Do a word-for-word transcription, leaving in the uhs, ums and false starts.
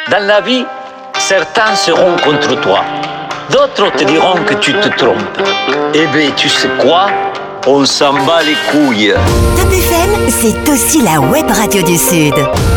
Dans la vie, certains seront contre toi. D'autres te diront que tu te trompes. Eh bien, tu sais quoi? On s'en bat les couilles. Top F M, c'est aussi la web radio du Sud.